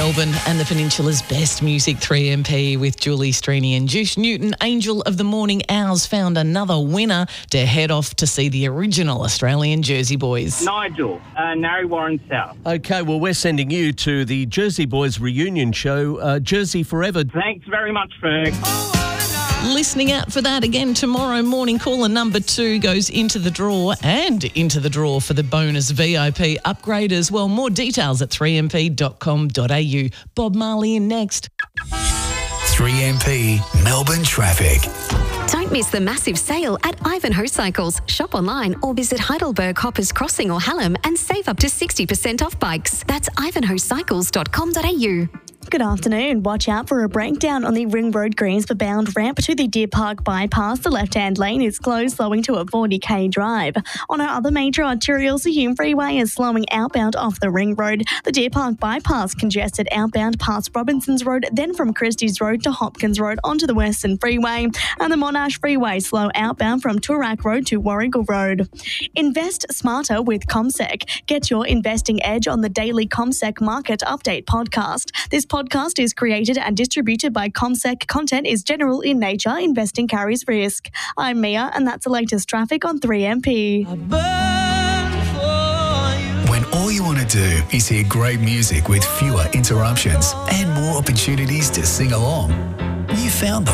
Melbourne and the Peninsula's best music, 3MP with Julie Strini and Juice Newton. Angel of the Morning Hours found another winner to head off to see the original Australian Jersey Boys. Nigel, Narry Warren South. Okay, well, we're sending you to the Jersey Boys reunion show, Jersey Forever. Thanks very much, Ferg. Listening out for that again tomorrow morning. Caller number 2 goes into the draw for the bonus VIP upgrade as well. More details at 3mp.com.au. Bob Marley in next. 3MP Melbourne traffic. Don't miss the massive sale at Ivanhoe Cycles. Shop online or visit Heidelberg, Hoppers Crossing or Hallam and save up to 60% off bikes. That's ivanhoecycles.com.au. Good afternoon. Watch out for a breakdown on the Ring Road Greensborough bound ramp to the Deer Park bypass. The left-hand lane is closed, slowing to a 40k drive. On our other major arterials, the Hume Freeway is slowing outbound off the Ring Road. The Deer Park bypass congested outbound past Robinson's Road, then from Christie's Road to Hopkins Road onto the Western Freeway. And the Monash Freeway slow outbound from Toorak Road to Warrigal Road. Invest smarter with CommSec. Get your investing edge on the daily CommSec Market Update podcast. This podcast is created and distributed by CommSec. Content is general in nature. Investing carries risk. I'm Mia, and that's the latest traffic on 3MP. When all you want to do is hear great music with fewer interruptions and more opportunities to sing along, you found the